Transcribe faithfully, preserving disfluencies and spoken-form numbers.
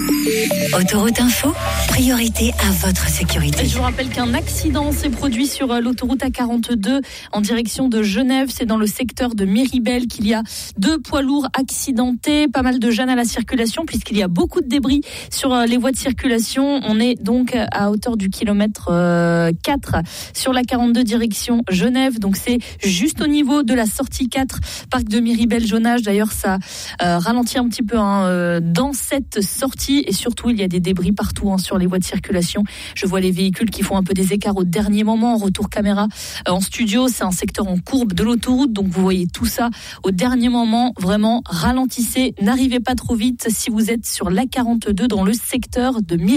Autoroute Info, priorité à votre sécurité. Et je vous rappelle qu'un accident s'est produit sur l'autoroute A quarante-deux en direction de Genève. C'est dans le secteur de Miribel qu'il y a deux poids lourds accidentés. Pas mal de jeunes à la circulation puisqu'il y a beaucoup de débris sur les voies de circulation. On est donc à hauteur du kilomètre quatre sur la quarante-deux direction Genève. Donc c'est juste au niveau de la sortie quatre, parc de Miribel-Jonage. D'ailleurs, ça euh, ralentit un petit peu hein, euh, dans cette sortie et surtout il y a des débris partout hein, sur les voies de circulation. Je vois les véhicules qui font un peu des écarts au dernier moment. En retour caméra euh, en studio, c'est un secteur en courbe de l'autoroute, donc vous voyez tout ça au dernier moment. Vraiment, ralentissez, n'arrivez pas trop vite si vous êtes sur l'A quarante-deux dans le secteur de Miribel.